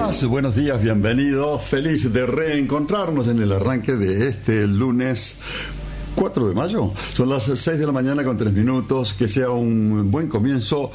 días, buenos días, bienvenidos. Feliz de reencontrarnos en el arranque de este lunes 4 de mayo. Son las 6 de la mañana con 3 minutos. Que sea un buen comienzo,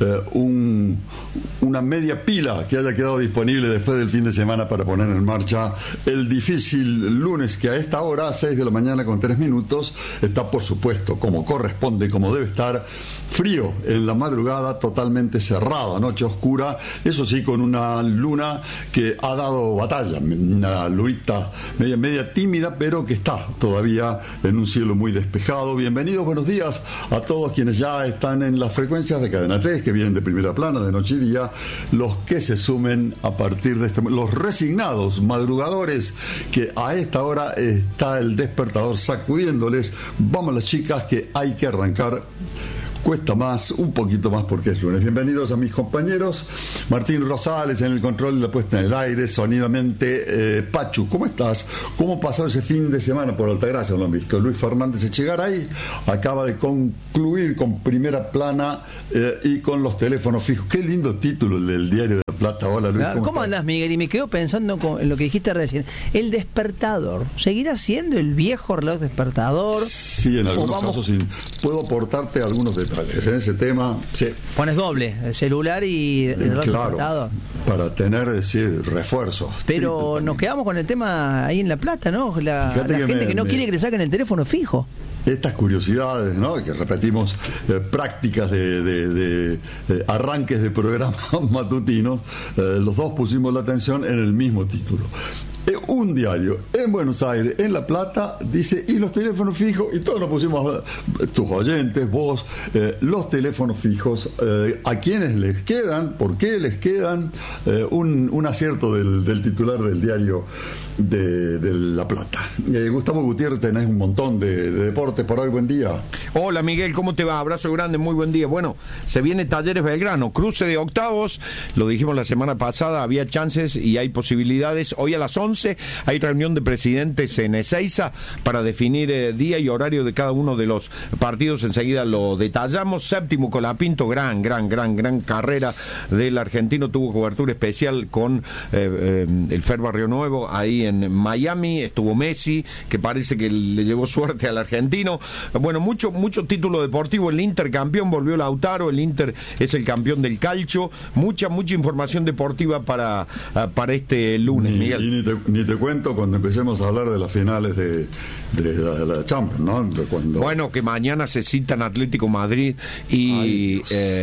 una media pila que haya quedado disponible después del fin de semana para poner en marcha el difícil lunes, que a esta hora, 6 de la mañana con 3 minutos, está por supuesto, como corresponde, como debe estar, frío en la madrugada, totalmente cerrada, noche oscura, eso sí, con una luna que ha dado batalla, una lunita media tímida, pero que está todavía en un cielo muy despejado. Bienvenidos, buenos días a todos quienes ya están en las frecuencias de Cadena 3, que vienen de primera plana, de noche y día, los que se sumen a partir de los resignados madrugadores, que a esta hora está el despertador sacudiéndoles. Vamos las chicas, que hay que arrancar. Cuesta más, un poquito más, porque es lunes. Bienvenidos a mis compañeros. Martín Rosales en el control de la puesta en el aire, sonidamente. Pachu, ¿cómo estás? ¿Cómo pasó ese fin de semana por Altagracia? ¿Lo han visto? Luis Fernández Echegaray acaba de concluir con primera plana y con los teléfonos fijos. Qué lindo título el del Diario de la Plata. Hola, Luis. ¿Cómo andás, Miguel? Y me quedo pensando en lo que dijiste recién. El despertador, ¿seguirá siendo el viejo reloj despertador? Sí, en algunos casos sí. Puedo aportarte algunos detalles. En ese tema, sí. Pones doble, el celular y el reloj despertador. Para tener, refuerzos. Pero nos quedamos con el tema ahí en La Plata, ¿no? La gente que no quiere que le saquen el teléfono fijo. Estas curiosidades, ¿no?, que repetimos, prácticas de arranques de programas matutinos, los dos pusimos la atención en el mismo título. Un diario en Buenos Aires, en La Plata, dice, y los teléfonos fijos, y todos nos pusimos, tus oyentes, vos, los teléfonos fijos, a quiénes les quedan, por qué les quedan, un acierto del titular del diario de La Plata. Gustavo Gutiérrez, tenés un montón de deportes por hoy. Buen día. Hola, Miguel, ¿cómo te va? Abrazo grande, muy buen día. Bueno, se viene Talleres Belgrano, cruce de octavos, lo dijimos la semana pasada, había chances y hay posibilidades. Hoy a las 11 hay reunión de presidentes en Ezeiza para definir día y horario de cada uno de los partidos. Enseguida lo detallamos. Séptimo Colapinto, gran carrera del argentino, tuvo cobertura especial con el Fer Barrio Nuevo ahí en Miami. Estuvo Messi, que parece que le llevó suerte al argentino. Bueno, mucho título deportivo. El Inter campeón, volvió Lautaro, el Inter es el campeón del calcio. Mucha información deportiva para este lunes, Miguel. Ni te cuento cuando empecemos a hablar de las finales de la Champions, ¿no? Bueno, que mañana se citan Atlético Madrid y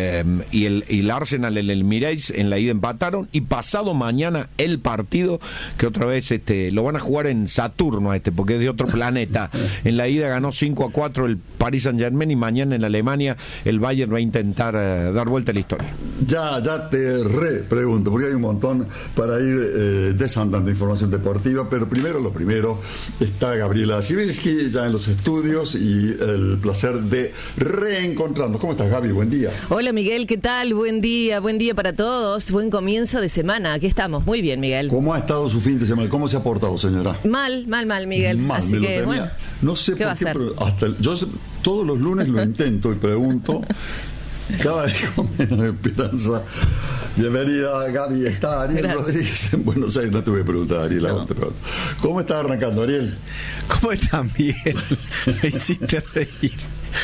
el Arsenal en el Mireis. En la ida empataron, y pasado mañana el partido, que otra vez lo van a jugar en Saturno, porque es de otro planeta. En la ida ganó 5-4 el Paris Saint-Germain, y mañana en Alemania el Bayern va a intentar dar vuelta a la historia. Ya te pregunto, porque hay un montón para ir desandando información deportiva, pero lo primero, está Gabriela Sibilski ya en los estudios, y el placer de reencontrarnos. ¿Cómo estás, Gaby? Buen día. Hola, Miguel, ¿qué tal? Buen día para todos, buen comienzo de semana. Aquí estamos, muy bien, Miguel. ¿Cómo ha estado su fin de semana? ¿Cómo se ha portado, señora? Mal, Miguel. Así que, bueno, no sé por qué, pero yo todos los lunes lo intento y pregunto, cada vez con menos esperanza. Bienvenida, Gaby. Está Ariel Gracias. Rodríguez en Buenos Aires. No te voy a preguntar, Ariel. No. ¿Cómo está arrancando, Ariel? ¿Cómo está, Miguel? Me hiciste reír.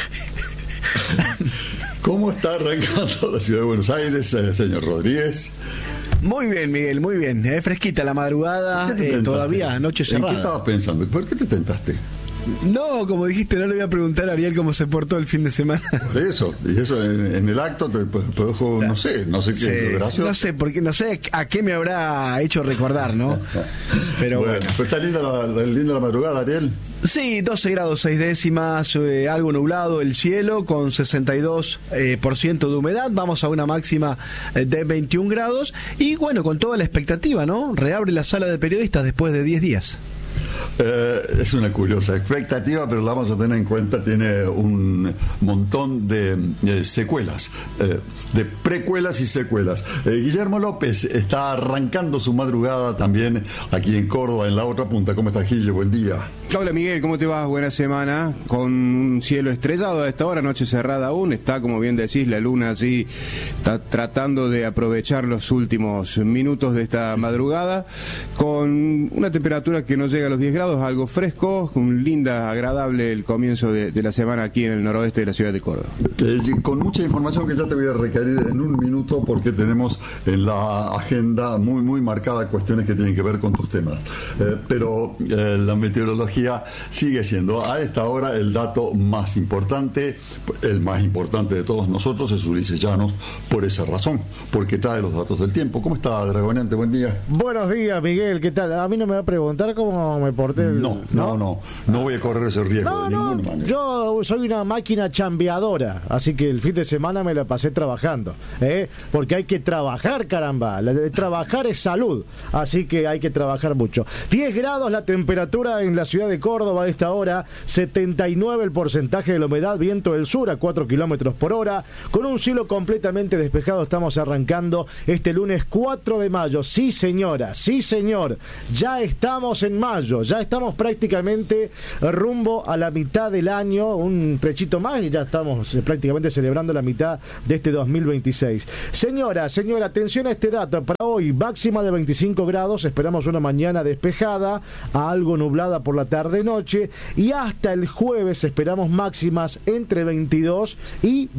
¿Cómo está arrancando la ciudad de Buenos Aires, señor Rodríguez? Muy bien, Miguel, muy bien. Fresquita la madrugada, todavía noche cerrada. ¿En qué estabas pensando? ¿Por qué te tentaste? No, como dijiste, no le voy a preguntar a Ariel cómo se portó el fin de semana. Por eso, y eso en el acto te produjo, no sé qué, sí, gracioso. No sé, porque no sé a qué me habrá hecho recordar, ¿no? Pero bueno. Pero está linda la madrugada, Ariel. Sí, 12 grados 6 décimas, algo nublado el cielo, con 62% de humedad. Vamos a una máxima de 21 grados. Y bueno, con toda la expectativa, ¿no? Reabre la sala de periodistas después de 10 días. Es una curiosa expectativa, pero la vamos a tener en cuenta. Tiene un montón de secuelas, de precuelas y secuelas. Guillermo López está arrancando su madrugada también aquí en Córdoba, en la otra punta. ¿Cómo está, Guille? Buen día. Hola Miguel, ¿cómo te vas? Buena semana. Con un cielo estrellado a esta hora, noche cerrada aún. Está, como bien decís, la luna allí está tratando de aprovechar los últimos minutos de esta madrugada. Con una temperatura que no llega a los 10 grados, algo fresco, un linda, agradable el comienzo de la semana aquí en el noroeste de la ciudad de Córdoba. Con mucha información que ya te voy a requerir en un minuto porque tenemos en la agenda muy marcada cuestiones que tienen que ver con tus temas. Pero la meteorología sigue siendo a esta hora el dato más importante, el más importante de todos nosotros es Ulises Llanos, por esa razón, porque trae los datos del tiempo. ¿Cómo está, Dragonante? Buen día. Buenos días, Miguel, ¿qué tal? A mí no me va a preguntar cómo me porté No voy a correr ese riesgo de ninguna manera. Yo soy una máquina chambeadora, así que el fin de semana me la pasé trabajando, porque hay que trabajar, caramba, trabajar es salud, así que hay que trabajar mucho. 10 grados la temperatura en la ciudad de Córdoba a esta hora, 79 el porcentaje de la humedad, viento del sur a 4 kilómetros por hora, con un cielo completamente despejado. Estamos arrancando este lunes 4 de mayo. Sí, señora, sí, señor, ya estamos en mayo, ya estamos prácticamente rumbo a la mitad del año, un trechito más y ya estamos prácticamente celebrando la mitad de este 2026. Señora, atención a este dato. Para hoy, máxima de 25 grados, esperamos una mañana despejada, a algo nublada por la tarde-noche, y hasta el jueves esperamos máximas entre 22 y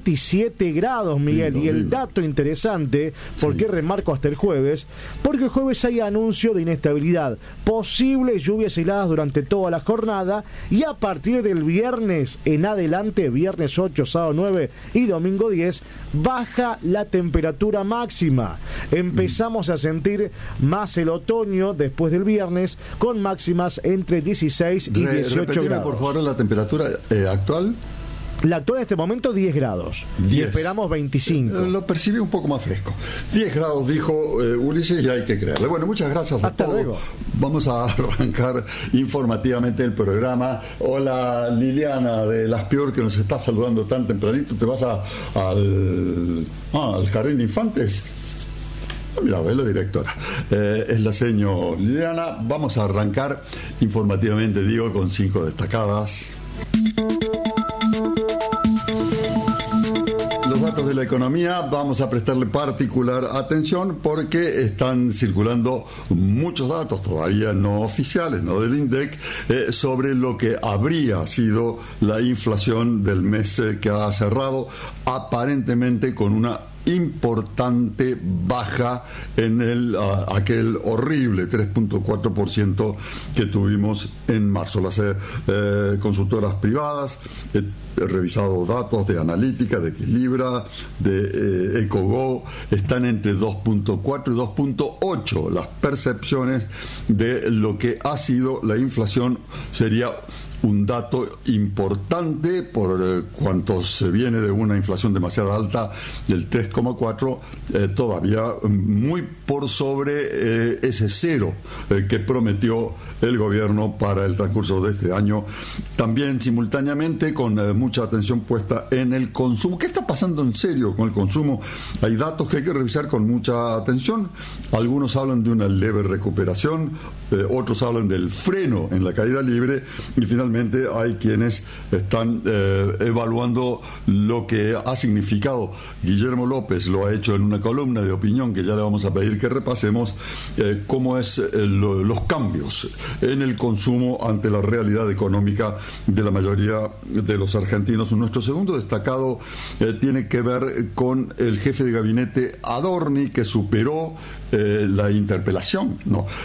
27 grados, Miguel. Y el dato interesante, ¿por qué remarco hasta el jueves? Porque el jueves hay anuncio de inestabilidad, posibles lluvias heladas durante toda la jornada, y a partir del viernes en adelante, viernes 8, sábado 9 y domingo 10, baja la temperatura máxima. Empezamos a sentir más el otoño después del viernes, con máximas entre 16 y 18 grados. Por favor, la temperatura actual. La actual en este momento 10 grados. 10. Y esperamos 25. Lo percibí un poco más fresco. 10 grados, dijo Ulises, y hay que creerle. Bueno, muchas gracias a todos. Luego. Vamos a arrancar informativamente el programa. Hola Liliana de Las Pior, que nos está saludando tan tempranito. ¿Te vas al Jardín de Infantes? Mira, es la directora, es la señora Liliana. Vamos a arrancar informativamente, digo, con 5 destacadas. Los datos de la economía vamos a prestarle particular atención porque están circulando muchos datos todavía no oficiales, no del INDEC, sobre lo que habría sido la inflación del mes que ha cerrado, aparentemente con una importante baja en aquel horrible 3.4% que tuvimos en marzo. Las consultoras privadas revisado datos de Analítica, de Equilibra, de Ecogo, están entre 2.4 y 2.8 las percepciones de lo que ha sido la inflación. Sería un dato importante por cuanto se viene de una inflación demasiado alta del 3,4, todavía muy por sobre ese cero que prometió el gobierno para el transcurso de este año. También simultáneamente con mucha atención puesta en el consumo. ¿Qué está pasando en serio con el consumo? Hay datos que hay que revisar con mucha atención. Algunos hablan de una leve recuperación, otros hablan del freno en la caída libre, y finalmente hay quienes están evaluando lo que ha significado. Guillermo López lo ha hecho en una columna de opinión que ya le vamos a pedir que repasemos, cómo es los cambios en el consumo ante la realidad económica de la mayoría de los argentinos. Nuestro segundo destacado tiene que ver con el jefe de gabinete Adorni, que superó la interpelación,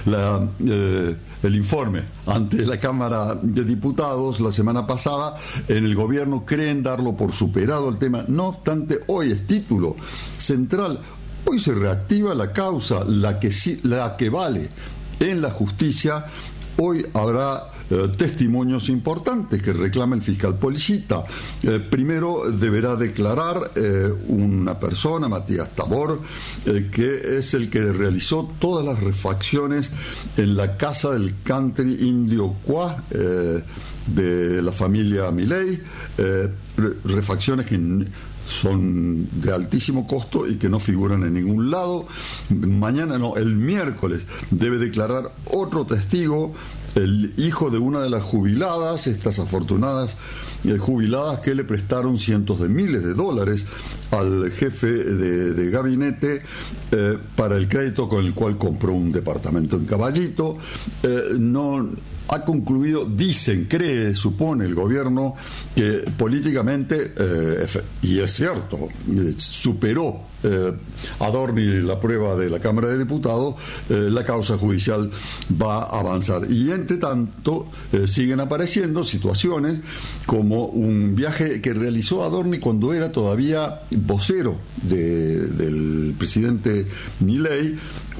el informe ante la Cámara de Diputados la semana pasada. En el gobierno creen darlo por superado el tema. No obstante, hoy es título central. Hoy se reactiva la causa, la que vale en la justicia. Hoy habrá testimonios importantes que reclama el fiscal Policita. Primero deberá declarar una persona, Matías Tabor, que es el que realizó todas las refacciones en la casa del country indio Cuá de la familia Milei, refacciones que son de altísimo costo y que no figuran en ningún lado. El miércoles debe declarar otro testigo el hijo de una de las jubiladas, estas afortunadas jubiladas que le prestaron cientos de miles de dólares al jefe de gabinete para el crédito con el cual compró un departamento en Caballito. No ha concluido, dicen, cree, supone el gobierno que políticamente, y es cierto, superó Adorni la prueba de la Cámara de Diputados, la causa judicial va a avanzar. Y entre tanto siguen apareciendo situaciones como un viaje que realizó Adorni cuando era todavía vocero del presidente Milei,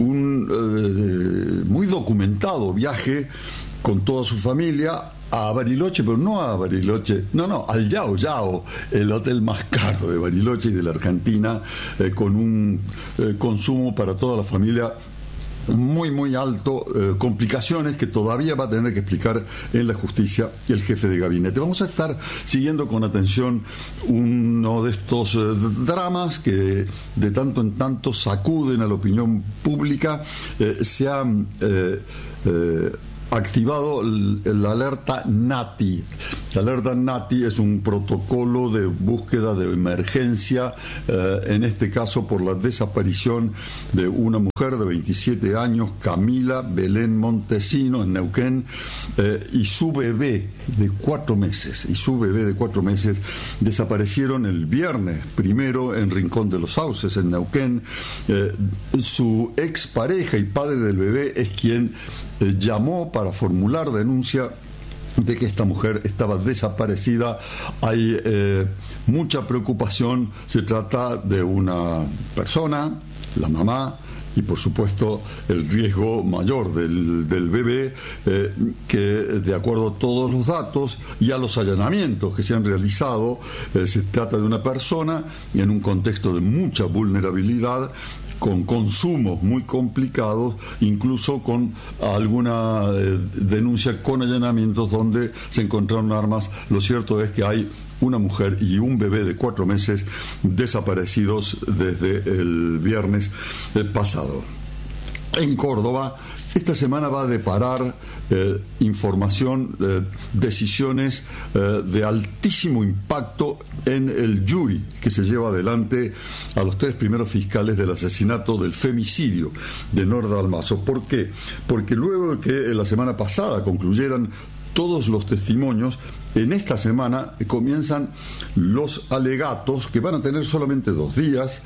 un muy documentado viaje con toda su familia a Bariloche, pero no a Bariloche, al Yao Yao, el hotel más caro de Bariloche y de la Argentina, con un consumo para toda la familia muy muy alto, complicaciones que todavía va a tener que explicar en la justicia el jefe de gabinete. Vamos a estar siguiendo con atención uno de estos dramas que de tanto en tanto sacuden a la opinión pública. Se han activado la alerta NATI. La alerta NATI es un protocolo de búsqueda de emergencia, en este caso por la desaparición de una mujer de 27 años, Camila Belén Montesino, en Neuquén, y su bebé de 4 meses. Desaparecieron el viernes primero en Rincón de los Sauces, en Neuquén. Su expareja y padre del bebé es quien llamó para formular denuncia de que esta mujer estaba desaparecida. Hay mucha preocupación. Se trata de una persona, la mamá, y por supuesto el riesgo mayor del bebé, que de acuerdo a todos los datos y a los allanamientos que se han realizado, se trata de una persona en un contexto de mucha vulnerabilidad, con consumos muy complicados, incluso con alguna denuncia con allanamientos donde se encontraron armas. Lo cierto es que hay una mujer y un bebé de 4 meses desaparecidos desde el viernes pasado. En Córdoba, esta semana va a deparar información, decisiones de altísimo impacto en el jury que se lleva adelante a los 3 primeros fiscales del asesinato, del femicidio de Norda Dalmazo. ¿Por qué? Porque luego de que la semana pasada concluyeran todos los testimonios, en esta semana comienzan los alegatos, que van a tener solamente 2 días,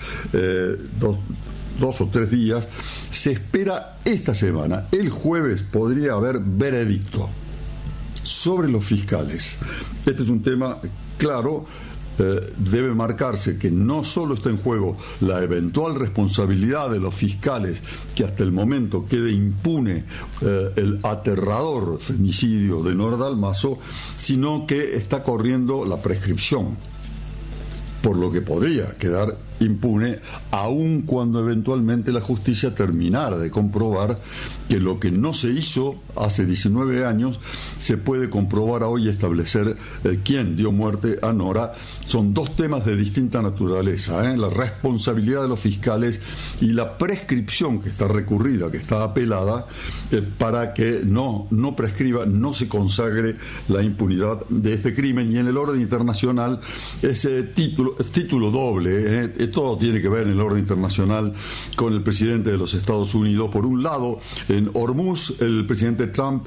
2 o 3 días. Se espera esta semana, el jueves podría haber veredicto sobre los fiscales. Este es un tema claro. Debe marcarse que no solo está en juego la eventual responsabilidad de los fiscales, que hasta el momento quede impune el aterrador femicidio de Norda Dalmazo, sino que está corriendo la prescripción, por lo que podría quedar impune, aun cuando eventualmente la justicia terminara de comprobar que lo que no se hizo hace 19 años se puede comprobar hoy y establecer quién dio muerte a Nora. Son 2 temas de distinta naturaleza, la responsabilidad de los fiscales y la prescripción que está recurrida, que está apelada, para que no prescriba, no se consagre la impunidad de este crimen. Y en el orden internacional, ese título doble, todo tiene que ver en el orden internacional con el presidente de los Estados Unidos. Por un lado, en Hormuz, el presidente Trump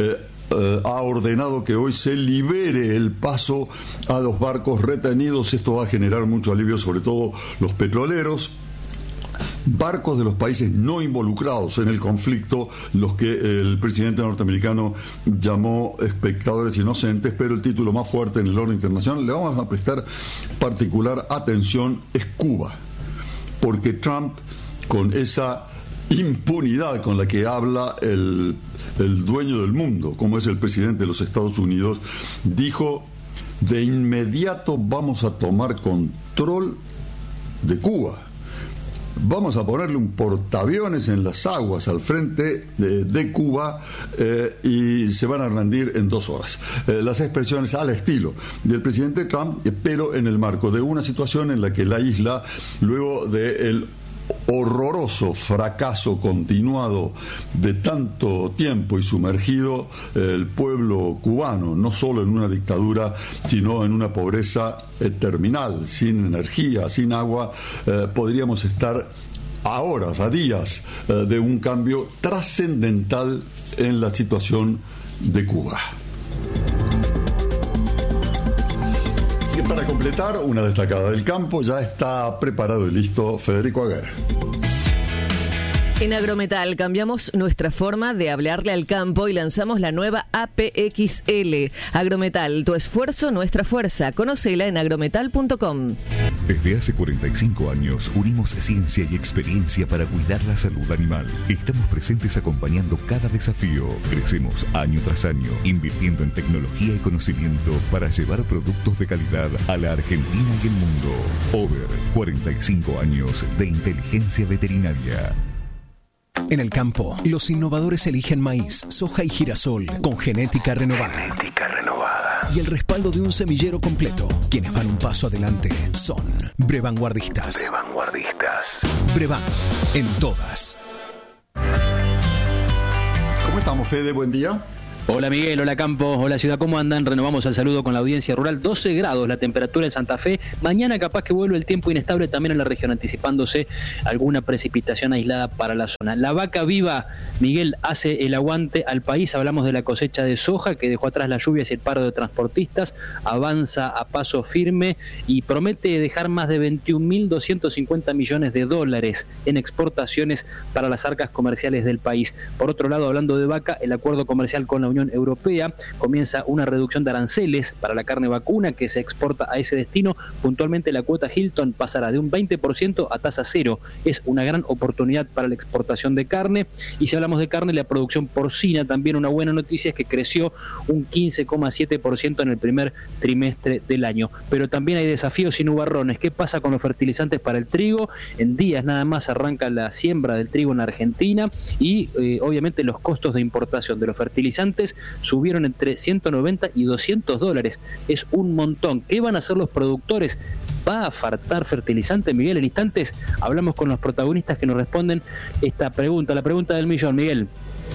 ha ordenado que hoy se libere el paso a los barcos retenidos. Esto va a generar mucho alivio, sobre todo los petroleros. Barcos de los países no involucrados en el conflicto, los que el presidente norteamericano llamó espectadores inocentes, pero el título más fuerte en el orden internacional, le vamos a prestar particular atención, es Cuba, porque Trump, con esa impunidad con la que habla el dueño del mundo, como es el presidente de los Estados Unidos, dijo: de inmediato vamos a tomar control de Cuba. Vamos a ponerle un portaaviones en las aguas al frente de Cuba, y se van a rendir en 2 horas. Las expresiones al estilo del presidente Trump, pero en el marco de una situación en la que la isla, luego del horroroso fracaso continuado de tanto tiempo y sumergido el pueblo cubano, no solo en una dictadura, sino en una pobreza terminal, sin energía, sin agua, podríamos estar a horas, a días de un cambio trascendental en la situación de Cuba. Y para completar, una destacada del campo, ya está preparado y listo Federico Aguer. En Agrometal cambiamos nuestra forma de hablarle al campo y lanzamos la nueva APXL. Agrometal, tu esfuerzo, nuestra fuerza. Conócela en agrometal.com. Desde hace 45 años unimos ciencia y experiencia para cuidar la salud animal. Estamos presentes acompañando cada desafío. Crecemos año tras año, invirtiendo en tecnología y conocimiento para llevar productos de calidad a la Argentina y el mundo. Over 45 años de inteligencia veterinaria. En el campo, los innovadores eligen maíz, soja y girasol con genética renovada. Y el respaldo de un semillero completo. Quienes van un paso adelante son Brevanguardistas. Brevan, en todas. ¿Cómo estamos, Fede? Buen día. Hola Miguel, hola Campo, hola Ciudad, ¿cómo andan? Renovamos el saludo con la audiencia rural. 12 grados la temperatura en Santa Fe. Mañana capaz que vuelve el tiempo inestable también en la región, anticipándose alguna precipitación aislada para la zona. La vaca viva, Miguel, hace el aguante al país. Hablamos de la cosecha de soja que dejó atrás las lluvias y el paro de transportistas. Avanza a paso firme y promete dejar más de 21.250 millones de dólares en exportaciones para las arcas comerciales del país. Por otro lado, hablando de vaca, el acuerdo comercial con la Unión Europea comienza una reducción de aranceles para la carne vacuna que se exporta a ese destino. Puntualmente la cuota Hilton pasará de un 20% a tasa cero. Es una gran oportunidad para la exportación de carne. Y si hablamos de carne, la producción porcina, también una buena noticia es que creció un 15,7% en el primer trimestre del año. Pero también hay desafíos y nubarrones. ¿Qué pasa con los fertilizantes para el trigo? En días nada más arranca la siembra del trigo en la Argentina y obviamente los costos de importación de los fertilizantes subieron entre 190 y 200 dólares. Es un montón. ¿Qué van a hacer los productores? ¿Va a faltar fertilizante, Miguel? En instantes hablamos con los protagonistas que nos responden esta pregunta, la pregunta del millón, Miguel.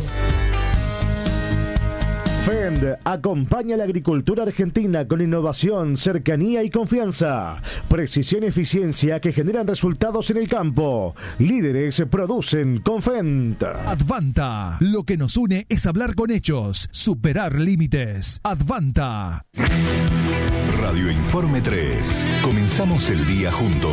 FEND acompaña a la agricultura argentina con innovación, cercanía y confianza. Precisión y eficiencia que generan resultados en el campo. Líderes producen con FEND. Advanta. Lo que nos une es hablar con hechos, superar límites. Advanta. Radio Informe 3. Comenzamos el día juntos.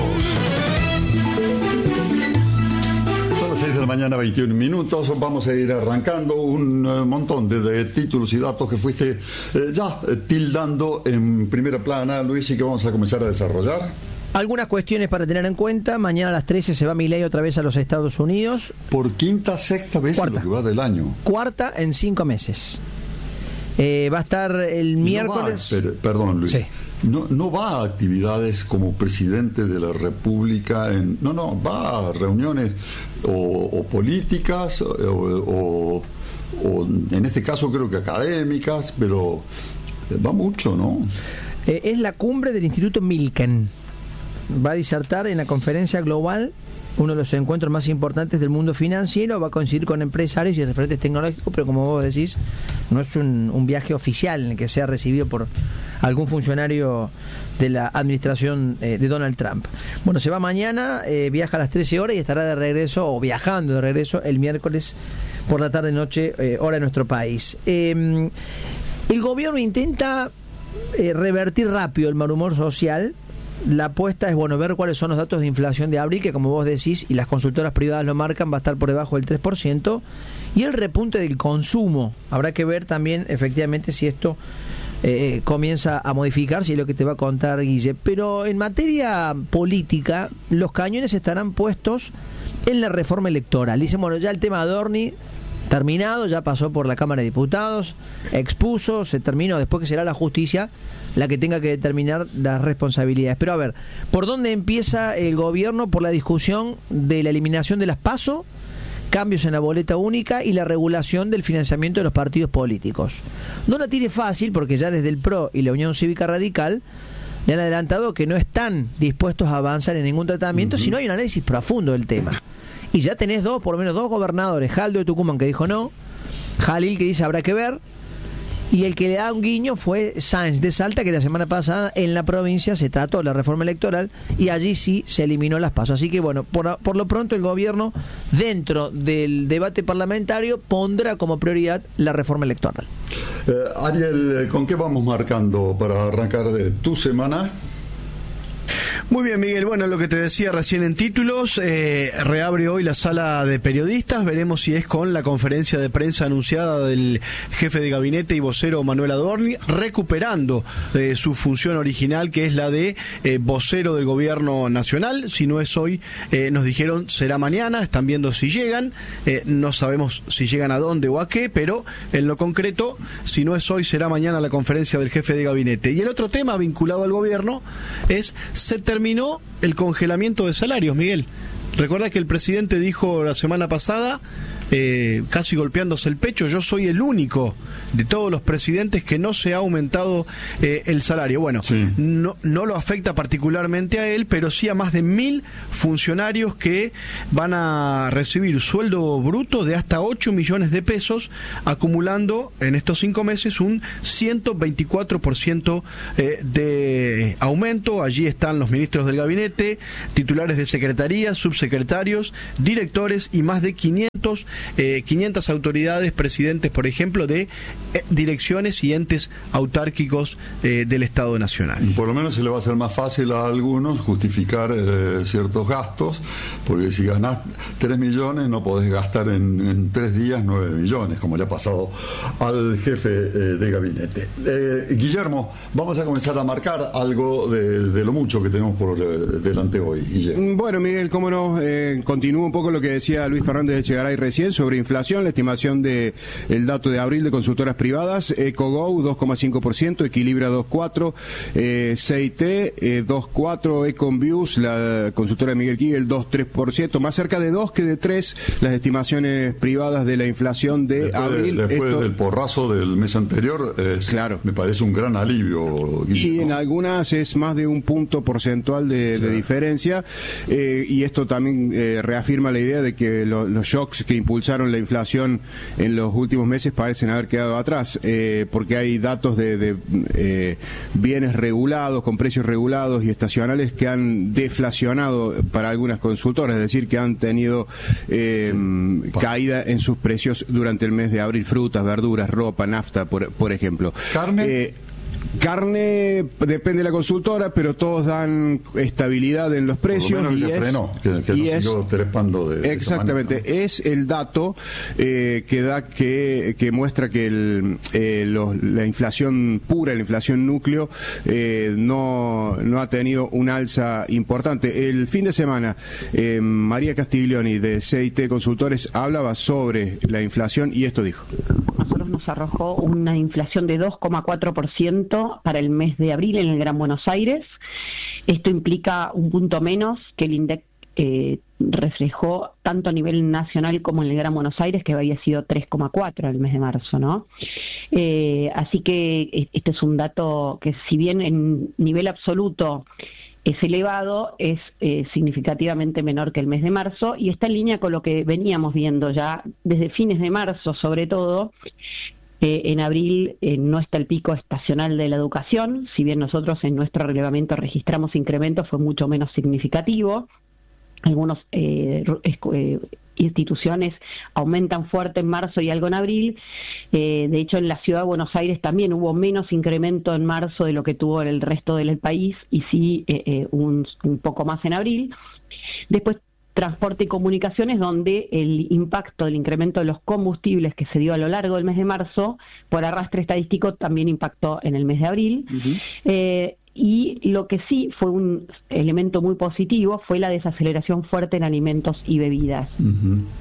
Son las 6 de la mañana, 21 minutos. Vamos a ir arrancando un montón de títulos y datos que fuiste tildando en primera plana, Luis, y que vamos a comenzar a desarrollar. Algunas cuestiones para tener en cuenta. Mañana a las 13 se va Milei otra vez a los Estados Unidos. Por sexta vez en lo que va del año. Cuarta en 5 meses. Va a estar el miércoles. Perdón, Luis. Sí. No va a actividades como presidente de la República, va a reuniones o políticas o en este caso creo que académicas, pero va mucho, ¿no? Es la cumbre del Instituto Milken. Va a disertar en la conferencia global, uno de los encuentros más importantes del mundo financiero. Va a coincidir con empresarios y referentes tecnológicos, pero como vos decís, no es un viaje oficial en el que sea recibido por algún funcionario de la administración de Donald Trump. Bueno, se va mañana, viaja a las 13 horas y estará de regreso, o viajando de regreso, el miércoles por la tarde-noche, hora de nuestro país. El gobierno intenta revertir rápido el mal humor social. La apuesta es ver cuáles son los datos de inflación de abril, que como vos decís, y las consultoras privadas lo marcan, va a estar por debajo del 3%, y el repunte del consumo. Habrá que ver también, efectivamente, si esto comienza a modificarse, y es lo que te va a contar Guille. Pero en materia política, los cañones estarán puestos en la reforma electoral. Dicen, ya el tema Adorni terminado, ya pasó por la Cámara de Diputados, expuso, se terminó, después que será la justicia la que tenga que determinar las responsabilidades. Pero a ver, ¿por dónde empieza el gobierno? Por la discusión de la eliminación de las PASO, cambios en la boleta única y la regulación del financiamiento de los partidos políticos. No la tiene fácil porque ya desde el PRO y la Unión Cívica Radical le han adelantado que no están dispuestos a avanzar en ningún tratamiento si no hay un análisis profundo del tema. Y ya tenés por lo menos dos gobernadores, Jaldo de Tucumán que dijo no, Jalil que dice habrá que ver, y el que le da un guiño fue Sáenz de Salta, que la semana pasada en la provincia se trató la reforma electoral y allí sí se eliminó las PASO. Así que bueno, por lo pronto el gobierno, dentro del debate parlamentario, pondrá como prioridad la reforma electoral. Ariel, ¿con qué vamos marcando para arrancar de tu semana? Muy bien, Miguel. Bueno, lo que te decía recién en títulos, reabre hoy la sala de periodistas. Veremos si es con la conferencia de prensa anunciada del jefe de gabinete y vocero Manuel Adorni, recuperando su función original, que es la de vocero del gobierno nacional. Si no es hoy, nos dijeron será mañana. Están viendo si llegan. No sabemos si llegan a dónde o a qué, pero en lo concreto, si no es hoy, será mañana la conferencia del jefe de gabinete. Y el otro tema vinculado al gobierno es: se terminó el congelamiento de salarios, Miguel. Recuerda que el presidente dijo la semana pasada, casi golpeándose el pecho, yo soy el único de todos los presidentes que no se ha aumentado el salario. Bueno, sí. no lo afecta particularmente a él, pero sí a más de 1.000 funcionarios que van a recibir sueldo bruto de hasta 8 millones de pesos, acumulando en estos 5 meses un 124% de aumento. Allí están los ministros del gabinete, titulares de secretarías, subsecretarios, directores y más de 500 autoridades, presidentes, por ejemplo, de direcciones y entes autárquicos del Estado Nacional. Por lo menos se le va a hacer más fácil a algunos justificar ciertos gastos, porque si ganás 3 millones no podés gastar en 3 días 9 millones, como le ha pasado al jefe de gabinete. Guillermo, vamos a comenzar a marcar algo de lo mucho que tenemos por delante hoy. Guillermo. Bueno, Miguel, cómo no, continúo un poco lo que decía Luis Fernández de Echegaray recién sobre inflación. La estimación del dato de abril de consultoras privadas: EcoGo 2,5%, Equilibra 2,4%, CIT 2,4%, Econviews, la consultora de Miguel Kigel, 2,3%, más cerca de 2 que de 3 las estimaciones privadas de la inflación de abril. Después del porrazo del mes anterior, claro, me parece un gran alivio, Guillermo. Y en algunas es más de un punto porcentual de diferencia, y esto también reafirma la idea de que los shocks que impulsaron la inflación en los últimos meses parecen haber quedado atrás, porque hay datos de bienes regulados, con precios regulados y estacionales, que han deflacionado para algunas consultoras, es decir, que han tenido caída en sus precios durante el mes de abril. Frutas, verduras, ropa, nafta, por ejemplo. ¿Carne? Carne depende de la consultora, pero todos dan estabilidad en los precios. Por lo menos frenó, que siguió trepando de exactamente, es el dato que muestra que la inflación pura, la inflación núcleo, no ha tenido un alza importante. El fin de semana, María Castiglioni de CIT Consultores hablaba sobre la inflación y esto dijo. Nos arrojó una inflación de 2,4% para el mes de abril en el Gran Buenos Aires. Esto implica un punto menos que el INDEC reflejó tanto a nivel nacional como en el Gran Buenos Aires, que había sido 3,4 en el mes de marzo, ¿no? Así que este es un dato que, si bien en nivel absoluto es elevado, es significativamente menor que el mes de marzo, y está en línea con lo que veníamos viendo ya desde fines de marzo, sobre todo. En abril no está el pico estacional de la educación, si bien nosotros en nuestro relevamiento registramos incrementos, fue mucho menos significativo. Algunos instituciones aumentan fuerte en marzo y algo en abril. De hecho, en la ciudad de Buenos Aires también hubo menos incremento en marzo de lo que tuvo en el resto del país, y sí un poco más en abril. Después, transporte y comunicaciones, donde el impacto del incremento de los combustibles que se dio a lo largo del mes de marzo, por arrastre estadístico, también impactó en el mes de abril. Y lo que sí fue un elemento muy positivo fue la desaceleración fuerte en alimentos y bebidas.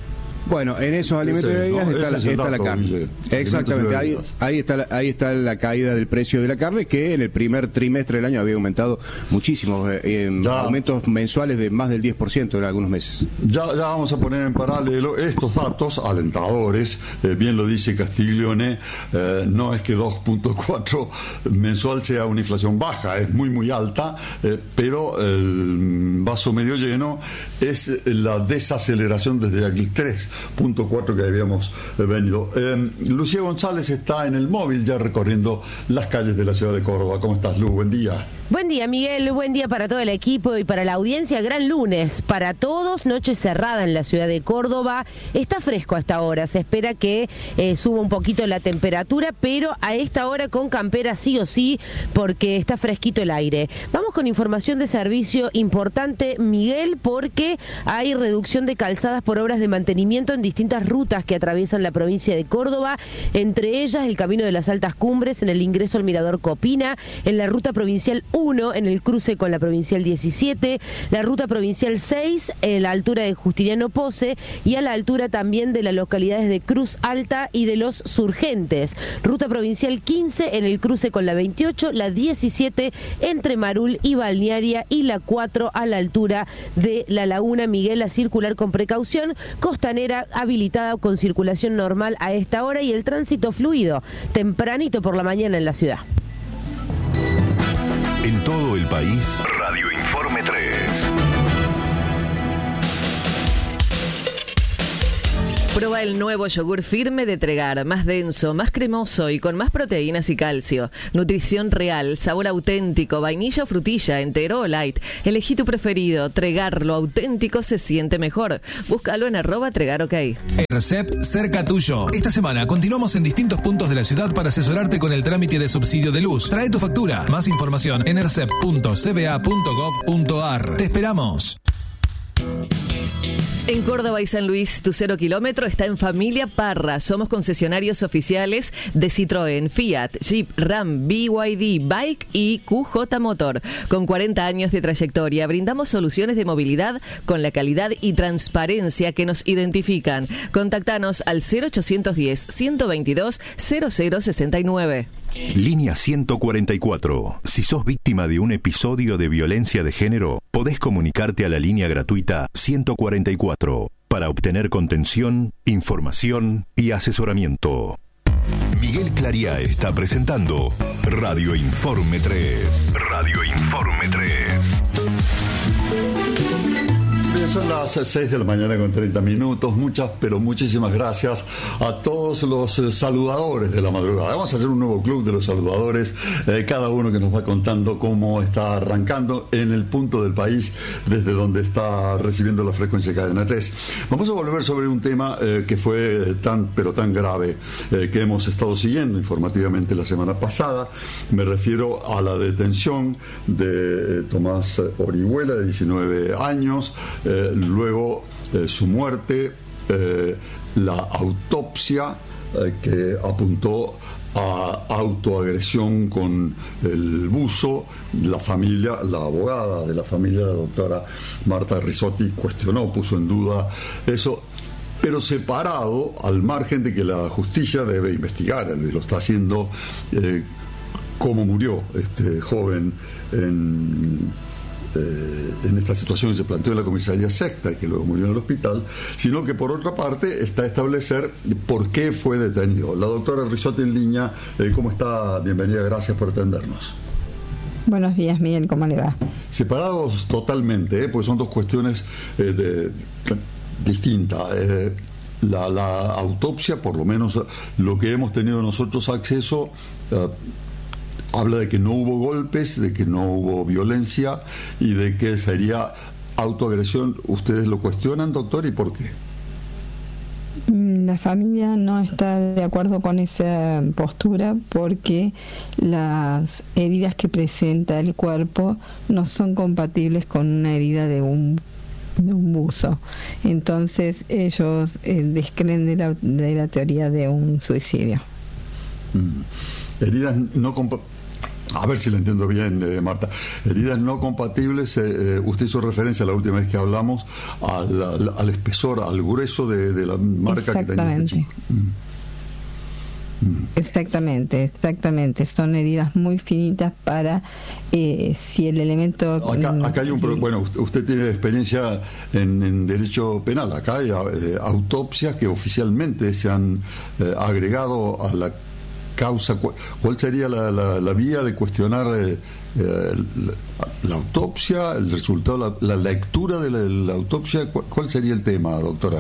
Bueno, en esos alimentos y bebidas está la carne. Exactamente, ahí está la caída del precio de la carne, que en el primer trimestre del año había aumentado muchísimo, aumentos mensuales de más del 10% en algunos meses. Ya vamos a poner en paralelo estos datos alentadores, bien lo dice Castiglione, no es que 2.4 mensual sea una inflación baja, es muy alta, pero el vaso medio lleno es la desaceleración desde el 3.4 que habíamos venido. Lucía González está en el móvil ya recorriendo las calles de la ciudad de Córdoba. ¿Cómo estás, Lu? Buen día. Buen día, Miguel. Buen día para todo el equipo y para la audiencia. Gran lunes para todos. Noche cerrada en la ciudad de Córdoba. Está fresco a esta hora. Se espera que suba un poquito la temperatura, pero a esta hora con campera sí o sí, porque está fresquito el aire. Vamos con información de servicio importante, Miguel, porque hay reducción de calzadas por obras de mantenimiento en distintas rutas que atraviesan la provincia de Córdoba, entre ellas el Camino de las Altas Cumbres en el ingreso al Mirador Copina, en la ruta provincial 1 en el cruce con la provincial 17, la ruta provincial 6 en la altura de Justiniano Pose y a la altura también de las localidades de Cruz Alta y de Los Surgentes, ruta provincial 15 en el cruce con la 28, la 17 entre Marul y Balnearia y la 4 a la altura de la Laguna. Miguel, a circular con precaución, costanera habilitada con circulación normal a esta hora y el tránsito fluido tempranito por la mañana en la ciudad. En todo el país, Radio Informe 3. Prueba el nuevo yogur firme de Tregar, más denso, más cremoso y con más proteínas y calcio. Nutrición real, sabor auténtico, vainilla o frutilla, entero o light. Elegí tu preferido. Tregar, lo auténtico se siente mejor. Búscalo en @TregarOK. ERCEP, cerca tuyo. Esta semana continuamos en distintos puntos de la ciudad para asesorarte con el trámite de subsidio de luz. Trae tu factura. Más información en ercep.cba.gov.ar. Te esperamos. En Córdoba y San Luis, tu 0 kilómetro está en Familia Parra. Somos concesionarios oficiales de Citroën, Fiat, Jeep, Ram, BYD, Bike y QJ Motor. Con 40 años de trayectoria, brindamos soluciones de movilidad con la calidad y transparencia que nos identifican. Contactanos al 0810-122-0069. Línea 144. Si sos víctima de un episodio de violencia de género, podés comunicarte a la línea gratuita 144 para obtener contención, información y asesoramiento. Miguel Claría está presentando Radio Informe 3. Radio Informe 3. Bien, son las 6 de la mañana con 30 minutos. Muchísimas gracias a todos los saludadores de la madrugada. Vamos a hacer un nuevo club de los saludadores, cada uno que nos va contando cómo está arrancando en el punto del país desde donde está recibiendo la frecuencia de Cadena 3. Vamos a volver sobre un tema que fue tan grave, que hemos estado siguiendo informativamente la semana pasada. Me refiero a la detención de Tomás Orihuela, de 19 años, luego su muerte, la autopsia que apuntó a autoagresión con el buzo. La familia, la abogada de la familia, la doctora Marta Risotti, puso en duda eso, pero separado, al margen de que la justicia debe investigar, y lo está haciendo, cómo murió este joven en esta situación que se planteó en la comisaría sexta y que luego murió en el hospital, sino que por otra parte está establecer por qué fue detenido. La doctora Risotti en línea, ¿cómo está? Bienvenida, gracias por atendernos. Buenos días, Miguel, ¿cómo le va? Separados totalmente, porque son dos cuestiones distintas. La autopsia, por lo menos lo que hemos tenido nosotros acceso, habla de que no hubo golpes, de que no hubo violencia y de que sería autoagresión. ¿Ustedes lo cuestionan, doctor, y por qué? La familia no está de acuerdo con esa postura porque las heridas que presenta el cuerpo no son compatibles con una herida de un buzo. Entonces ellos descreen de la teoría de un suicidio. Heridas no A ver si lo entiendo bien, Marta. Heridas no compatibles, usted hizo referencia la última vez que hablamos al espesor, al grueso de la marca que tenía este chico. Exactamente. Son heridas muy finitas para si el elemento... Acá hay bueno, usted tiene experiencia en derecho penal. Acá hay autopsias que oficialmente se han agregado a la causa. ¿Cuál sería la vía de cuestionar la autopsia, el resultado, la lectura de la autopsia? ¿Cuál sería el tema, doctora?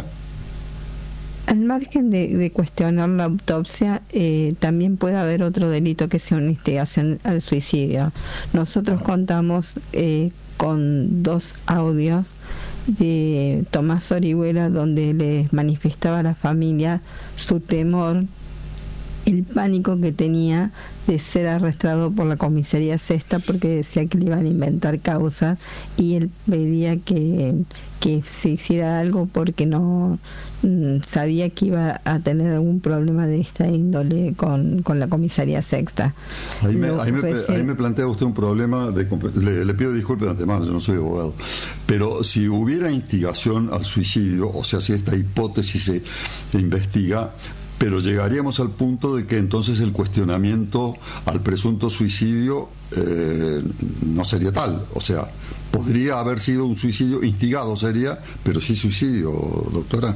Al margen de cuestionar la autopsia, también puede haber otro delito que sea una instigación al suicidio. Nosotros contamos con 2 audios de Tomás Orihuela donde les manifestaba a la familia su temor, el pánico que tenía de ser arrestado por la comisaría sexta porque decía que le iban a inventar causas y él pedía que se hiciera algo porque no sabía que iba a tener algún problema de esta índole con la comisaría sexta. Ahí me plantea usted un problema, le pido disculpas de antemano, yo no soy abogado, pero si hubiera instigación al suicidio, o sea, si esta hipótesis se investiga, pero llegaríamos al punto de que entonces el cuestionamiento al presunto suicidio no sería tal. O sea, podría haber sido un suicidio instigado, sería, pero sí suicidio, doctora.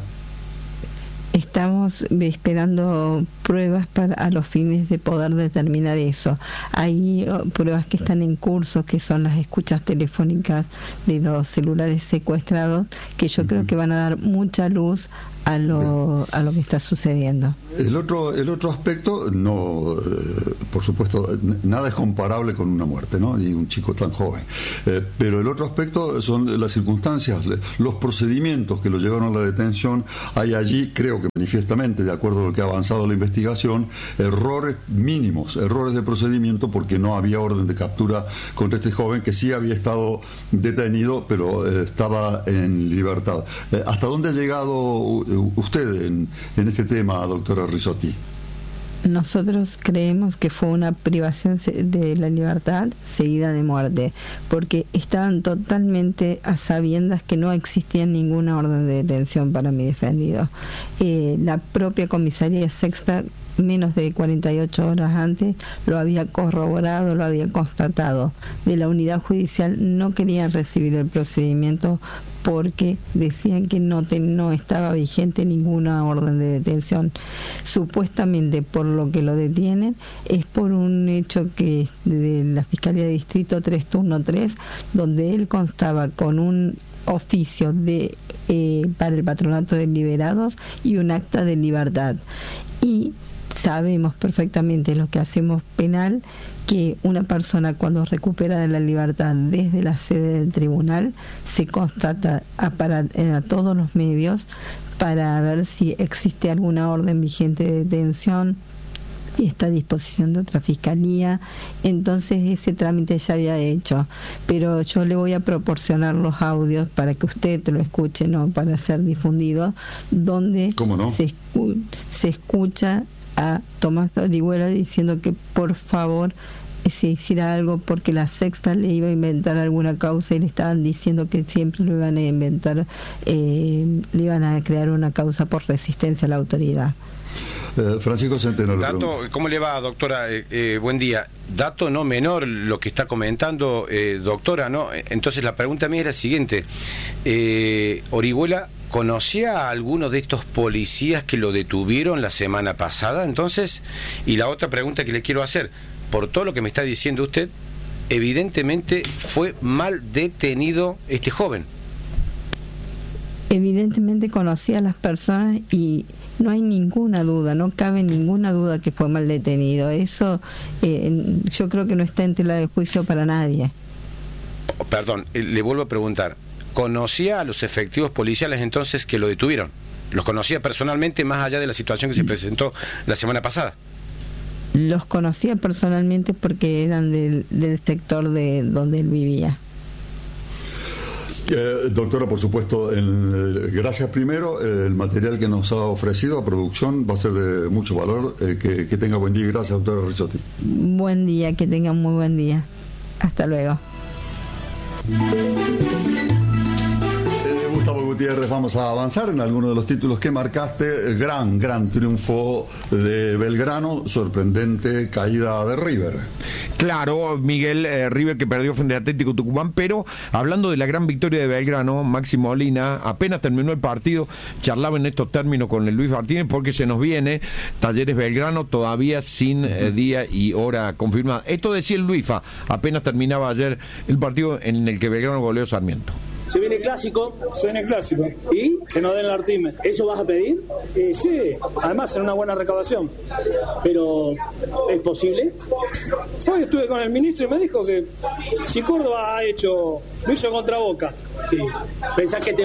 Estamos esperando pruebas a los fines de poder determinar eso. Hay pruebas que están en curso, que son las escuchas telefónicas de los celulares secuestrados, que yo creo que van a dar mucha luz a lo que está sucediendo. El otro aspecto, no, por supuesto, nada es comparable con una muerte, ¿no? Y un chico tan joven. Pero el otro aspecto son las circunstancias, los procedimientos que lo llevaron a la detención. Hay allí, creo que manifiestamente, de acuerdo a lo que ha avanzado la investigación, errores mínimos, errores de procedimiento, porque no había orden de captura contra este joven que sí había estado detenido, pero estaba en libertad. ¿Hasta dónde ha llegado usted en este tema, doctora Risotti? Nosotros creemos que fue una privación de la libertad seguida de muerte, porque estaban totalmente a sabiendas que no existía ninguna orden de detención para mi defendido. La propia comisaría sexta, menos de 48 horas antes, lo había corroborado, lo había constatado. De la unidad judicial no querían recibir el procedimiento porque decían que no estaba vigente ninguna orden de detención. Supuestamente por lo que lo detienen es por un hecho que de la Fiscalía de Distrito 3, turno 3, donde él constaba con un oficio para el patronato de liberados y un acta de libertad. Y sabemos perfectamente los que hacemos penal que una persona cuando recupera de la libertad desde la sede del tribunal se constata a todos los medios para ver si existe alguna orden vigente de detención y está a disposición de otra fiscalía. Entonces ese trámite ya había hecho, pero yo le voy a proporcionar los audios para que usted lo escuche, no para ser difundido, donde se escucha a Tomás Orihuela diciendo que por favor se hiciera algo porque la sexta le iba a inventar alguna causa y le estaban diciendo que siempre lo iban a inventar, le iban a crear una causa por resistencia a la autoridad. Francisco Centeno. ¿Cómo le va, doctora? Buen día. Dato no menor lo que está comentando, doctora, ¿no? Entonces la pregunta mía era la siguiente. Orihuela, ¿conocía a alguno de estos policías que lo detuvieron la semana pasada? Entonces, y la otra pregunta que le quiero hacer, por todo lo que me está diciendo usted, evidentemente fue mal detenido este joven. Evidentemente conocía a las personas y no hay ninguna duda, no cabe ninguna duda que fue mal detenido. Eso yo creo que no está en tela de juicio para nadie. Perdón, le vuelvo a preguntar. ¿Conocía a los efectivos policiales entonces que lo detuvieron? ¿Los conocía personalmente más allá de la situación que se presentó la semana pasada? Los conocía personalmente porque eran del sector de donde él vivía. Doctora, por supuesto, gracias primero. El material que nos ha ofrecido a producción va a ser de mucho valor. Que tenga buen día y gracias, doctora Rizzotti. Buen día, que tenga muy buen día. Hasta luego. Gustavo Gutiérrez, vamos a avanzar en algunos de los títulos que marcaste. Gran triunfo de Belgrano, sorprendente caída de River. Claro, Miguel, River que perdió frente a Atlético Tucumán, pero hablando de la gran victoria de Belgrano, Maxi Molina, apenas terminó el partido, charlaba en estos términos con el Luis Martínez, porque se nos viene Talleres Belgrano todavía sin día y hora confirmada. Esto decía el Luifa, apenas terminaba ayer el partido en el que Belgrano goleó Sarmiento. Se viene clásico. ¿Y? Que nos den la Artime. ¿Eso vas a pedir? Sí, además en una buena recaudación. ¿Pero es posible? Hoy estuve con el ministro y me dijo que si Córdoba lo hizo contra Boca. Sí. ¿Pensás que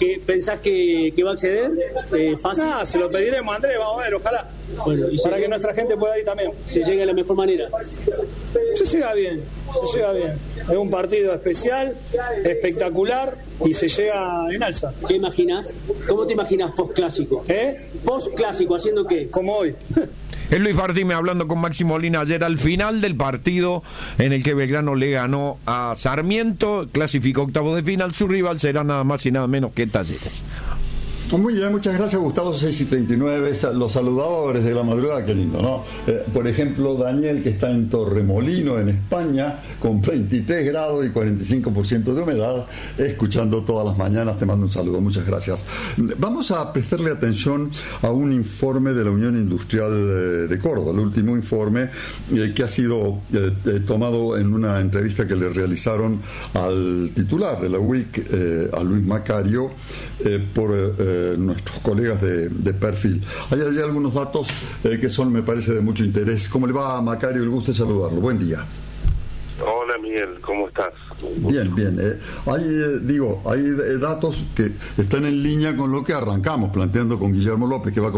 que va a acceder? ¿Fácil? Se lo pediremos, Andrés, vamos a ver, ojalá. Bueno, para que nuestra gente pueda ir también. ¿Se llega de la mejor manera? Se llega bien. Es un partido especial, espectacular y se llega en alza. ¿Qué imaginas? ¿Cómo te imaginas post-clásico? ¿Post-clásico haciendo qué? Como hoy. Es Luis Martínez hablando con Maxi Molina ayer al final del partido en el que Belgrano le ganó a Sarmiento, clasificó octavos de final, su rival será nada más y nada menos que Talleres. Muy bien, muchas gracias, Gustavo. 6:39, los saludadores de la madrugada, qué lindo, ¿no? Por ejemplo, Daniel, que está en Torremolino, en España, con 23 grados y 45% de humedad, escuchando todas las mañanas. Te mando un saludo, muchas gracias. Vamos a prestarle atención a un informe de la Unión Industrial de Córdoba, el último informe que ha sido tomado en una entrevista que le realizaron al titular de la UIC, a Luis Macario, por nuestros colegas de Perfil. Hay algunos datos que son, me parece, de mucho interés. ¿Cómo le va, Macario? El gusto de saludarlo. Buen día. Hola, Miguel, ¿cómo estás? Bien. Hay datos que están en línea con lo que arrancamos planteando con Guillermo López, que va a